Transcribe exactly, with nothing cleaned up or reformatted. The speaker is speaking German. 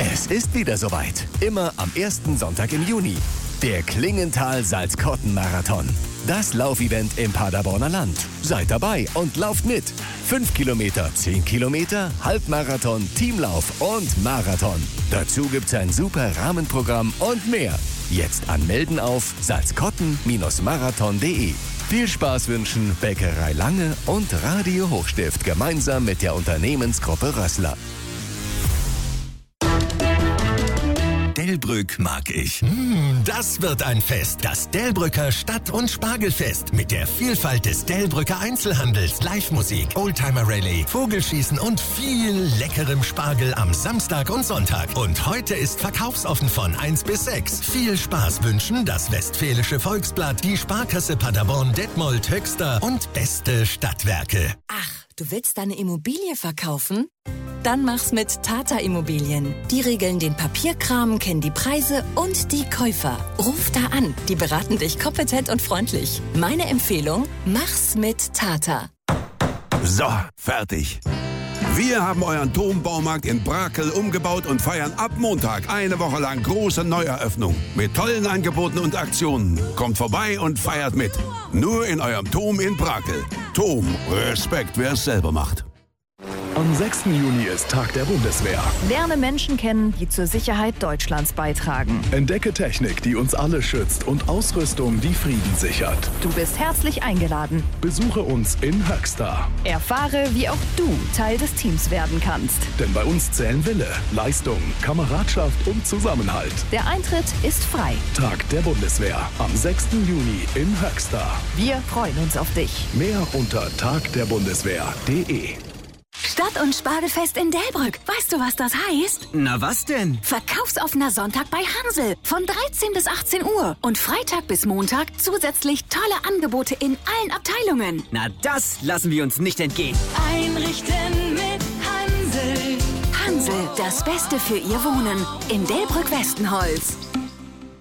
Es ist wieder soweit. Immer am ersten Sonntag im Juni. Der Klingenthal-Salzkotten-Marathon. Das Laufevent im Paderborner Land. Seid dabei und lauft mit. Fünf Kilometer, zehn Kilometer, Halbmarathon, Teamlauf und Marathon. Dazu gibt's ein super Rahmenprogramm und mehr. Jetzt anmelden auf salzkotten marathon punkt de. Viel Spaß wünschen Bäckerei Lange und Radio Hochstift gemeinsam mit der Unternehmensgruppe Rössler. Delbrück mag ich. Mm, das wird ein Fest. Das Delbrücker Stadt- und Spargelfest. Mit der Vielfalt des Delbrücker Einzelhandels, Live-Musik, Oldtimer-Rallye, Vogelschießen und viel leckerem Spargel am Samstag und Sonntag. Und heute ist verkaufsoffen von eins bis sechs. Viel Spaß wünschen das Westfälische Volksblatt, die Sparkasse Paderborn, Detmold, Höxter und beste Stadtwerke. Ach, du willst deine Immobilie verkaufen? Dann mach's mit Tata Immobilien. Die regeln den Papierkram, kennen die Preise und die Käufer. Ruf da an, die beraten dich kompetent und freundlich. Meine Empfehlung, mach's mit Tata. So, fertig. Wir haben euren Turmbaumarkt in Brakel umgebaut und feiern ab Montag eine Woche lang große Neueröffnung. Mit tollen Angeboten und Aktionen. Kommt vorbei und feiert mit. Nur in eurem Turm in Brakel. Turm, Respekt, wer es selber macht. Am sechsten Juni ist Tag der Bundeswehr. Lerne Menschen kennen, die zur Sicherheit Deutschlands beitragen. Entdecke Technik, die uns alle schützt und Ausrüstung, die Frieden sichert. Du bist herzlich eingeladen. Besuche uns in Höxter. Erfahre, wie auch du Teil des Teams werden kannst. Denn bei uns zählen Wille, Leistung, Kameradschaft und Zusammenhalt. Der Eintritt ist frei. Tag der Bundeswehr am sechsten Juni in Höxter. Wir freuen uns auf dich. Mehr unter tag der bundeswehr punkt de. Stadt- und Spargelfest in Delbrück. Weißt du, was das heißt? Na, was denn? Verkaufsoffener Sonntag bei Hansel. Von dreizehn bis achtzehn Uhr. Und Freitag bis Montag zusätzlich tolle Angebote in allen Abteilungen. Na, das lassen wir uns nicht entgehen. Einrichten mit Hansel. Hansel, das Beste für Ihr Wohnen. In Delbrück-Westenholz.